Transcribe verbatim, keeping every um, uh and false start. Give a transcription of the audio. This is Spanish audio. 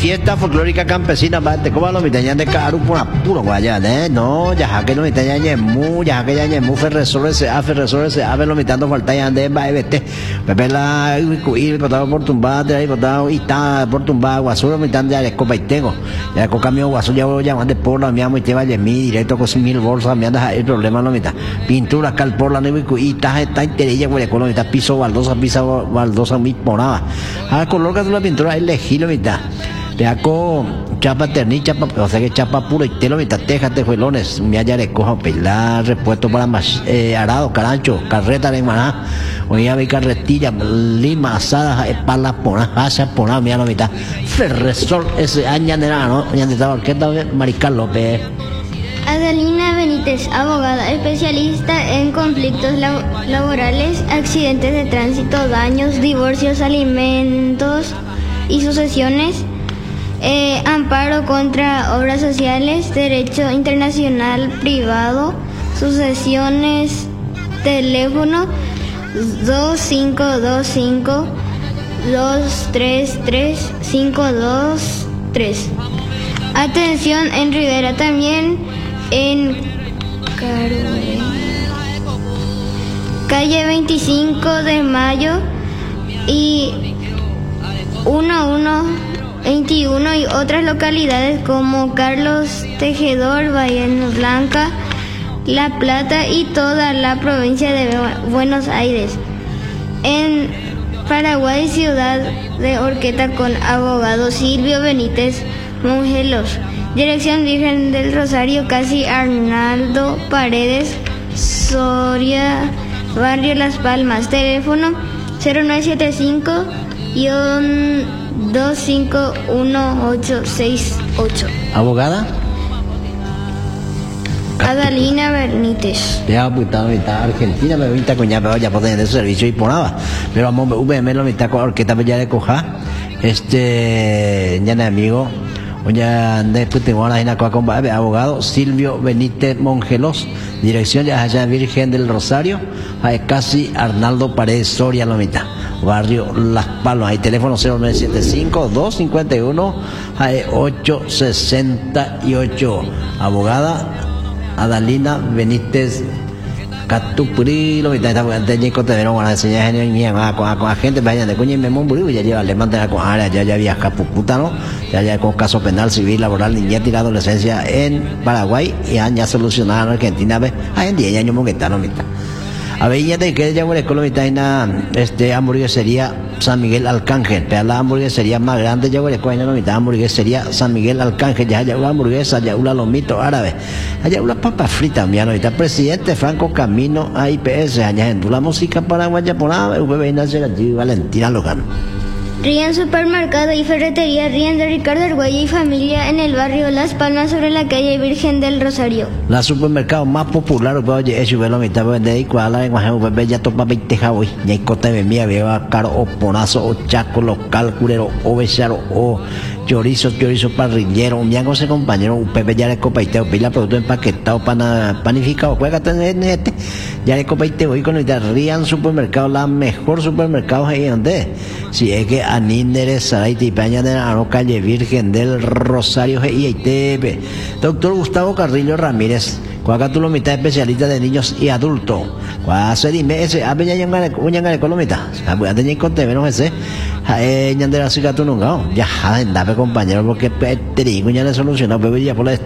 fiesta folclórica campesina, bate, como lo mitañan de caru por apuro, guaya, ¿eh? No, ya que no mitañan mu, ya que ya mu ferresores se hace ferresores se hace lo mitando falta ya de va vete. Pepe la ir por por tumba, de ahí por dado y está por tumba, guasuro mitando ya de copa y tengo. Ya con cambio guasuro ya voy llamando por la mía muy te vaya mi directo con mil bolsas, me anda el problema lo mitad. Pintura cal por la neve y está está interella güey con lo mitad piso baldosa piso baldosa mi poraba. A color que la pintura elegí lo mitad. Te hago chapa terni, chapa, o sea que chapa puro y te lo mitad, tejas, tejuelones, me haya de coja, pelar, repuesto para más, eh, arado, carancho, carreta de maná, o ya ve carretilla, lima, asada, espalda, pona, hacia pona, mira la mitad, ferresol, ese año de nada, ¿no? Ya de esta orquesta, Mariscal López. Adalina Benítez, abogada especialista en conflictos lab laborales, accidentes de tránsito, daños, divorcios, alimentos y sucesiones. Eh, amparo contra obras sociales, derecho internacional privado, sucesiones, teléfono dos cinco dos cinco, dos tres tres, cinco dos tres. Atención en Rivera también, en Carué, calle veinticinco de mayo y uno uno veintiuno y otras localidades como Carlos Tejedor, Bahía Blanca, La Plata y toda la provincia de Buenos Aires. En Paraguay, ciudad de Horqueta, con abogado Silvio Benítez Mongelos. Dirección Virgen del Rosario, casi Arnaldo Paredes, Soria, Barrio Las Palmas. Teléfono cero nueve siete cinco dos cinco uno ocho seis ocho. ¿Abogada? Adalina Benítez. Ya apuntado mitad Argentina, me vinta con ya pero ya por tener servicio y por nada. Pero vamos V M lo mitad con orquesta ya de coja. Este ya de amigo. Oye, después tengo una hija con abogado Silvio Benítez Mongelos, dirección ya allá Virgen del Rosario, hay casi Arnaldo Paredes Soria la mitad, barrio Las Palmas, hay teléfono cero nueve siete cinco dos cinco uno ocho seis ocho, abogada Adalina Benítez Catupuri, lo mitad está porque antes de ver una enseñanza genial con con gente vayan de coño y me murió ya lleva le mandan con área ya ya viaja puta no ya ya con caso penal civil laboral niñez y adolescencia en Paraguay y ya solucionada en Argentina ve hay en diez años que está no mitad a ver ya te que ya huele con lo mitad en este hamburguesería San Miguel Arcángel, pero la hamburguesería más grande ya huele con la mitad hamburguesería San Miguel Arcángel, ya hay una hamburguesa, ya una lomito árabe, hay una papa frita, mi ahorita presidente Franco Camino a I P S, allá en la música paraguaya por nada, U P B Nacional Valentina Lojano. Rían Supermercado y Ferretería Rían de Ricardo Arguello y familia en el barrio Las Palmas sobre la calle Virgen del Rosario. La supermercado más popular, oye, es lo mitad de y cuál la imagen U P B ya topa veinte hoy, ya hay cote de mía, veo caro o ponazo o chaco local, curero o besaro o chorizo, chorizo parrillero, un miango ese compañero, un pepe ya le copaiteo, pila producto empaquetado, pana, panificado, juega en este, ya le copaiteo, hoy con el Rían Supermercado, la mejor supermercado ahí donde, si es que Aníndere, Saraiti, Peña de la calle Virgen del Rosario, I T P, doctor Gustavo Carrillo Ramírez, cuaca tú lo mitad especialista de niños y adultos, cuá se dime ese, a peña yangane, uñangane con lo mitad, a peña teñen con menos ese, eh, ñandera siga tú nunca, ya, anda, compañero, porque te digo, ya le solucionó, pero ya por la